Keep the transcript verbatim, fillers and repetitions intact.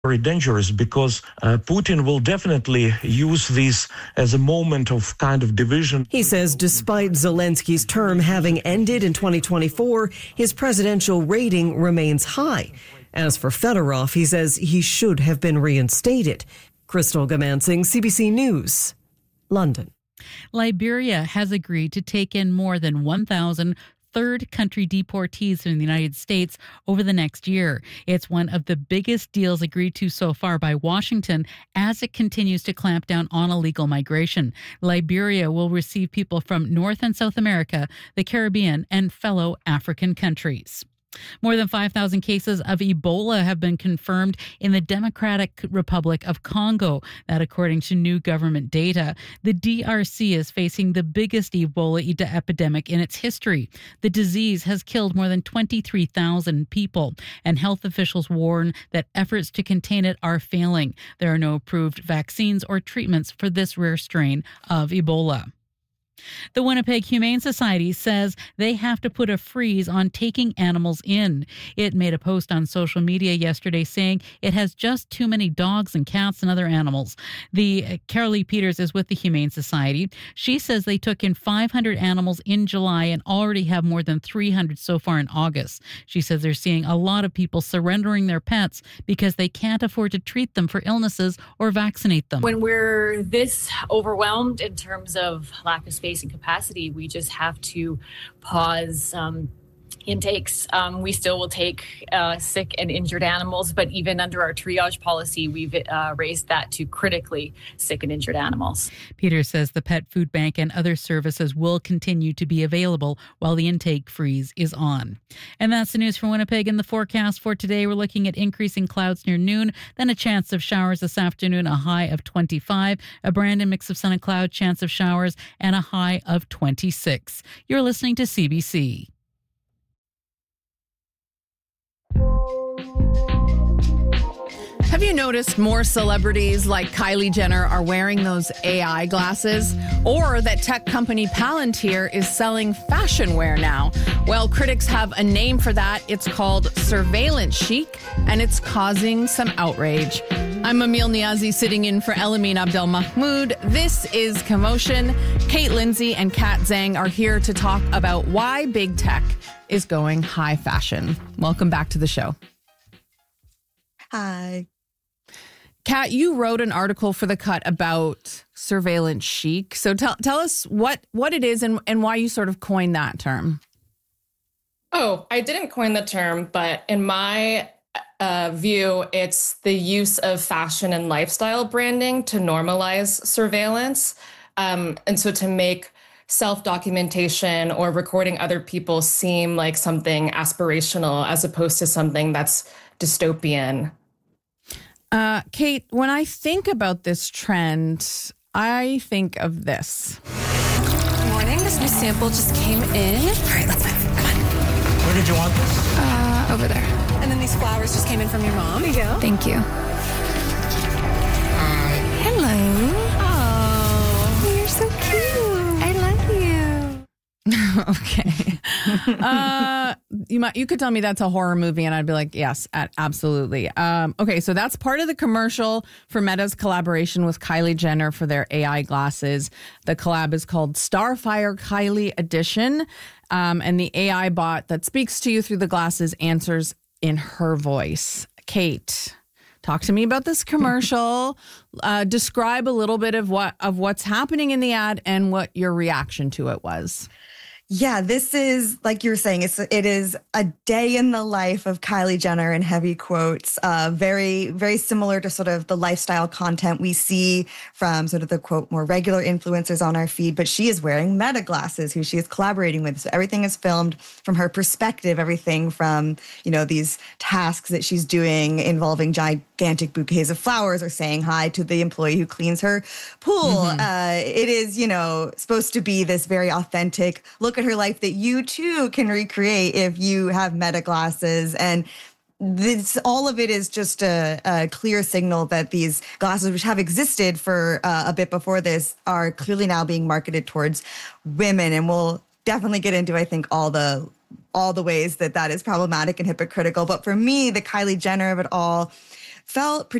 very dangerous because uh, Putin will definitely use this as a moment of kind of division. He says despite Zelensky's term having ended in twenty twenty-four, his presidential rating remains high. As for Fedorov, he says he should have been reinstated. Crystal Gamansing, C B C News, London. Liberia has agreed to take in more than one thousand third country deportees from the United States over the next year. It's one of the biggest deals agreed to so far by Washington as it continues to clamp down on illegal migration. Liberia will receive people from North and South America, the Caribbean, and fellow African countries. More than five thousand cases of Ebola have been confirmed in the Democratic Republic of Congo, that according to new government data. The D R C is facing the biggest Ebola epidemic in its history. The disease has killed more than twenty-three thousand people, and health officials warn that efforts to contain it are failing. There are no approved vaccines or treatments for this rare strain of Ebola. The Winnipeg Humane Society says they have to put a freeze on taking animals in. It made a post on social media yesterday saying it has just too many dogs and cats and other animals. The uh, Carolee Peters is with the Humane Society. She says they took in five hundred animals in July and already have more than three hundred so far in August. She says they're seeing a lot of people surrendering their pets because they can't afford to treat them for illnesses or vaccinate them. When we're this overwhelmed in terms of lack of space and capacity, we just have to pause um, intakes. Um, we still will take uh, sick and injured animals, but even under our triage policy, we've uh, raised that to critically sick and injured animals. Peter says the pet food bank and other services will continue to be available while the intake freeze is on. And that's the news from Winnipeg. In the forecast for today, we're looking at increasing clouds near noon, then a chance of showers this afternoon, a high of twenty-five, a Brandon mix of sun and cloud, chance of showers, and a high of twenty-six. You're listening to C B C. Have you noticed more celebrities like Kylie Jenner are wearing those A I glasses? Or that tech company Palantir is selling fashion wear now? Well, critics have a name for that. It's called surveillance chic, and it's causing some outrage. I'm Emil Niazi, sitting in for Elamine Abdel Mahmoud. This is Commotion. Kate Lindsay and Kat Zhang are here to talk about why big tech is going high fashion. Welcome back to the show. Hi. Kat, you wrote an article for The Cut about surveillance chic. So tell tell us what, what it is and, and why you sort of coined that term. Oh, I didn't coin the term, but in my uh, view, it's the use of fashion and lifestyle branding to normalize surveillance. Um, and so to make self-documentation or recording other people seem like something aspirational as opposed to something that's dystopian. Uh, Kate, when I think about this trend, I think of this. Good morning. This new sample just came in. All right, let's move. Come on. Where did you want this? Uh, over there. And then these flowers just came in from your mom. There you go. Thank you. Hi. Hello. Oh, you're so cute. I love you. Okay. uh, you might you could tell me that's a horror movie, and I'd be like, yes, absolutely. Um, okay, so that's part of the commercial for Meta's collaboration with Kylie Jenner for their A I glasses. The collab is called Starfire Kylie Edition, um, and the A I bot that speaks to you through the glasses answers in her voice. Kate, talk to me about this commercial. Uh, describe a little bit of what of what's happening in the ad and what your reaction to it was. Yeah, this is, like you were saying, it's it is a day in the life of Kylie Jenner in heavy quotes. Uh, very, very similar to sort of the lifestyle content we see from sort of the, quote, more regular influencers on our feed. But she is wearing Meta glasses, who she is collaborating with. So everything is filmed from her perspective, everything from, you know, these tasks that she's doing involving gigantic bouquets of flowers or saying hi to the employee who cleans her pool. Mm-hmm. Uh, it is, you know, supposed to be this very authentic look at her life that you too can recreate if you have Meta glasses. And this, all of it is just a, a clear signal that these glasses, which have existed for uh, a bit before this, are clearly now being marketed towards women. And we'll definitely get into, I think, all the all the ways that that is problematic and hypocritical. But for me, the Kylie Jenner of it all, felt